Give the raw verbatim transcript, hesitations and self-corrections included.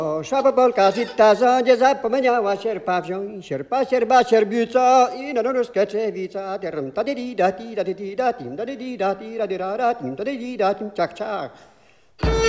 O, szaba polka zita, nie zapomniała sierpa wziąć, sierpa, sierpa, sierbica i na nóżkę czewica. Dirm, ta di di da di da di di da tim, da di di da di da di da da tim, da di di da tim, ciach, ciach.